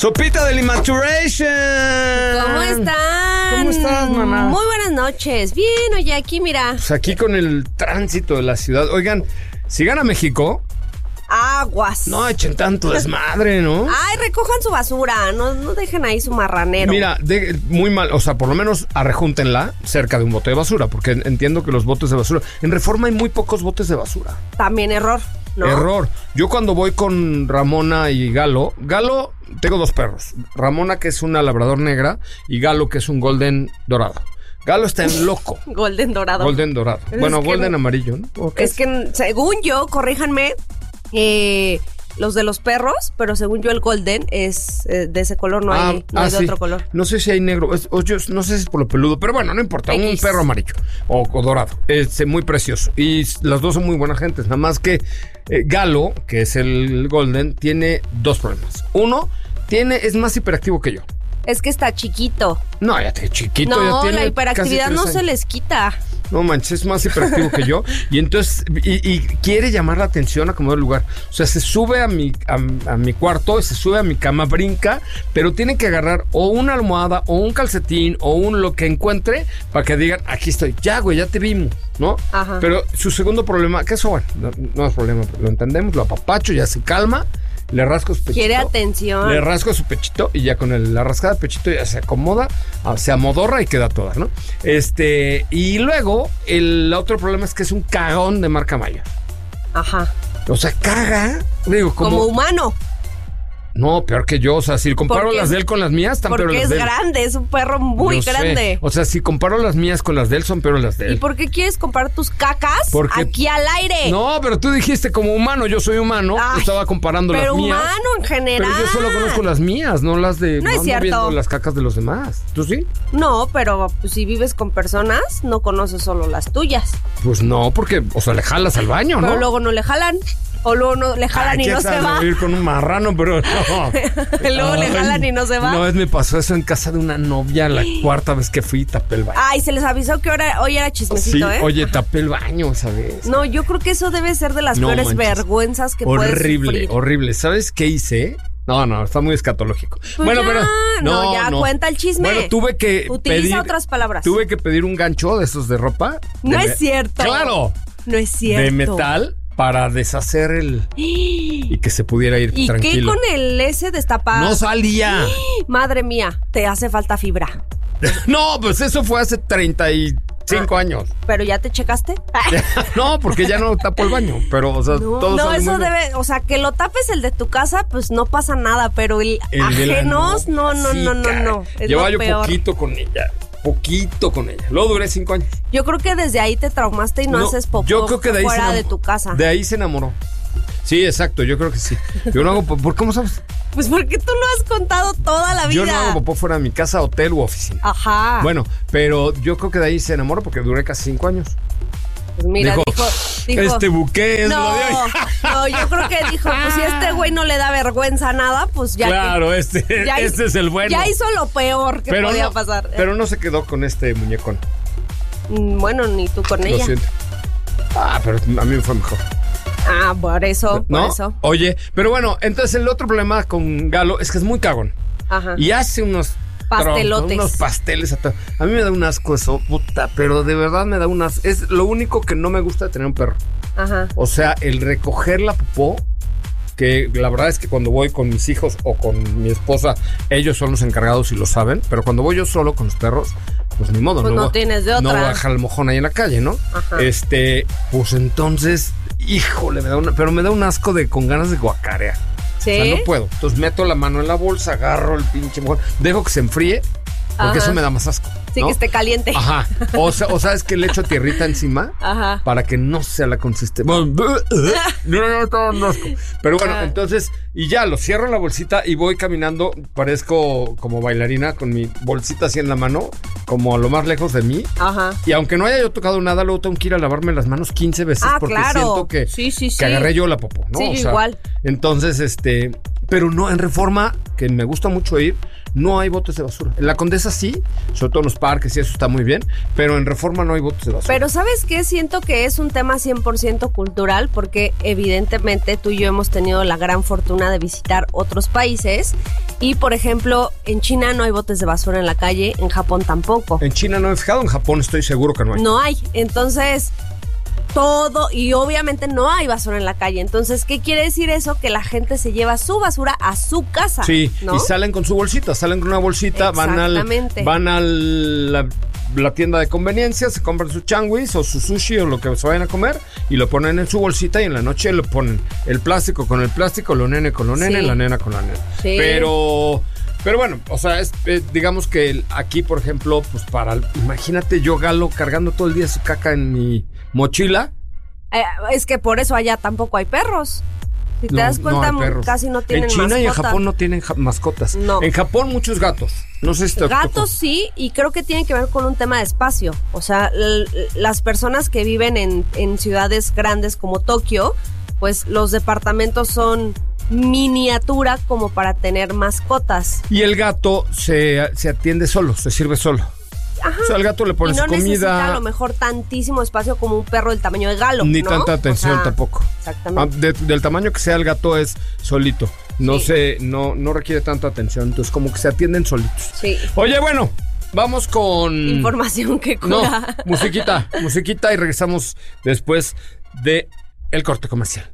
Sopita del Immaturation. ¿Cómo están? ¿Cómo estás, mamá? Muy buenas noches. Bien, oye, aquí mira. Pues aquí con el tránsito de la ciudad. Oigan, si gana México, aguas. no echen tanto desmadre, ¿no? Ay, recojan su basura, no dejen ahí su marranero. Mira, muy mal, o sea, por lo menos arrejúntenla cerca de un bote de basura, porque entiendo que los botes de basura, en Reforma hay muy pocos botes de basura. También error, ¿no? Error. Yo cuando voy con Ramona y Galo, tengo dos perros. Ramona, que es una labrador negra, y Galo, que es un golden dorado. Galo está en loco. Golden dorado. Golden dorado. Bueno, es golden amarillo, ¿no? Es que, según yo, corríjanme, los de los perros, pero según yo el golden es de ese color, no hay de sí. otro color. No sé si hay negro, yo no sé si es por lo peludo, pero bueno, no importa, un perro amarillo o dorado, es muy precioso. Y las dos son muy buenas gentes, nada más que Galo, que es el golden, tiene dos problemas. Uno, es más hiperactivo que yo. Es que está chiquito. No, ya chiquito. No, ya tiene la hiperactividad no se les quita. No manches, es más hiperactivo que yo. Y entonces, y quiere llamar la atención a como el lugar. O sea, se sube a mi cuarto, se sube a mi cama, brinca, pero tiene que agarrar o una almohada, o un calcetín, o lo que encuentre, para que digan, aquí estoy. Ya, güey, ya te vimos, ¿no? Ajá. Pero su segundo problema, que eso, bueno, no es problema, lo entendemos, lo apapacho, ya se calma. Le rasco su pechito. Quiere atención. Le rasco su pechito y ya con la rascada de pechito ya se acomoda, se amodorra y queda toda, ¿no? Y luego, el otro problema es que es un cagón de marca Mayer. Ajá. O sea, caga. Digo, como humano. No, peor que yo. O sea, si comparo las de él con las mías, están peor las de él. Porque es grande, es un perro muy grande. O sea, si comparo las mías con las de él, son peor las de él. ¿Y por qué quieres comparar tus cacas aquí al aire? No, pero tú dijiste como humano, yo soy humano. Yo estaba comparando las mías. Pero humano en general. Pero yo solo conozco las mías, no las de... No es cierto. Viendo las cacas de los demás. ¿Tú sí? No, pero pues, si vives con personas, no conoces solo las tuyas. Pues no, porque, o sea, le jalas al baño, ¿no? Pero luego no le jalan. O luego no le jalan y no se va. Ir con un marrano, pero no. Luego le jalan y no se va. Una vez me pasó eso en casa de una novia, la cuarta vez que fui y tapé el baño. Ay, se les avisó que hoy era chismecito, sí, oye, tapé el baño, ¿sabes? No, yo creo que eso debe ser de las peores vergüenzas que puedes sufrir. Horrible. ¿Sabes qué hice? No, está muy escatológico. Pues bueno, ya, pero no, cuenta el chisme. Bueno, tuve que Utiliza otras palabras. Tuve que pedir un gancho de esos de ropa. No es cierto. Claro. No es cierto. De metal para deshacer y que se pudiera ir tranquilo. ¿Y qué con el S destapado? No salía. Madre mía, te hace falta fibra. No, pues eso fue hace 35 años. ¿Pero ya te checaste? No, porque ya no tapo el baño. Pero, o sea, no, eso debe... O sea, que lo tapes el de tu casa, pues no pasa nada. Pero el ajenos, no. Es llevaba yo peor. Poquito con ella. Luego duré 5 años. Yo creo que desde ahí te traumaste y no haces popó fuera de tu casa. De ahí se enamoró. Sí, exacto, yo creo que sí. Yo no hago popó. ¿Cómo sabes? Pues porque tú lo has contado toda la vida. Yo no hago popó fuera de mi casa, hotel u oficina. Ajá. Bueno, pero yo creo que de ahí se enamoró porque duré casi 5 años. Pues mira, dijo este buque es lo de hoy. No, yo creo que dijo, pues si a este güey no le da vergüenza nada, pues ya. Claro, este es el bueno. Ya hizo lo peor que podía pasar. Pero no se quedó con este muñecón. Bueno, ni tú con ella. Lo siento. Pero a mí me fue mejor. Por eso, ¿no? por eso. Oye, pero bueno, entonces el otro problema con Galo es que es muy cagón. Ajá. Y hace unos pastelotes. Unos pasteles. A mí me da un asco eso, puta, pero de verdad me da un asco. Es lo único que no me gusta de tener un perro. Ajá. O sea, el recoger la popó, que la verdad es que cuando voy con mis hijos o con mi esposa, ellos son los encargados y lo saben, pero cuando voy yo solo con los perros, pues ni modo. Pues no tienes de otra. No voy a dejar el mojón ahí en la calle, ¿no? Ajá. Pues entonces, híjole, pero me da un asco con ganas de guacarear. ¿Sí? O sea, no puedo. Entonces meto la mano en la bolsa, agarro el pinche mojón, dejo que se enfríe, porque eso me da más asco. Sí, ¿no? que esté caliente. Ajá. O sabes que le echo tierrita encima. Ajá. Para que no sea la consistencia. No. Pero bueno, entonces, y ya lo cierro en la bolsita y voy caminando. Parezco como bailarina con mi bolsita así en la mano, como a lo más lejos de mí. Ajá. Y aunque no haya yo tocado nada, luego tengo que ir a lavarme las manos 15 veces porque siento que agarré yo la popó, ¿no? Sí, igual. Entonces, pero no, en Reforma, que me gusta mucho ir, no hay botes de basura. En la Condesa sí, sobre todo en los parques y eso está muy bien, pero en Reforma no hay botes de basura. Pero ¿sabes qué? Siento que es un tema 100% cultural porque evidentemente tú y yo hemos tenido la gran fortuna de visitar otros países Y, por ejemplo, en China no hay botes de basura en la calle, en Japón tampoco. En China no he fijado, en Japón estoy seguro que no hay. No hay. Entonces, todo, y obviamente no hay basura en la calle. Entonces, ¿qué quiere decir eso? Que la gente se lleva su basura a su casa. Sí, ¿no? y salen con su bolsita, salen con una bolsita, van a la tienda de conveniencia, se compran su changuis o su sushi o lo que se vayan a comer y lo ponen en su bolsita y en la noche lo ponen el plástico con el plástico, lo nene con lo nene, la nena con la nena. Sí. Pero bueno, o sea, digamos que aquí, por ejemplo, pues imagínate yo, Galo, cargando todo el día su caca en mi mochila. Es que por eso allá tampoco hay perros. Si te das cuenta, casi no tienen mascotas. En China y en Japón no tienen mascotas. No. En Japón muchos gatos. No sé si te Gatos sí, y creo que tiene que ver con un tema de espacio. O sea, las personas que viven en ciudades grandes como Tokio, pues los departamentos son miniatura como para tener mascotas. Y el gato se atiende solo, se sirve solo. Ajá. O sea, al gato le pones comida. Y no necesita a lo mejor tantísimo espacio como un perro del tamaño de Galo, ni ¿no? tanta atención tampoco. Exactamente. Del tamaño que sea el gato es solito. No requiere tanta atención. Entonces como que se atienden solitos. Sí. Oye, bueno, vamos con... información que cura. No, musiquita y regresamos después de el corte comercial.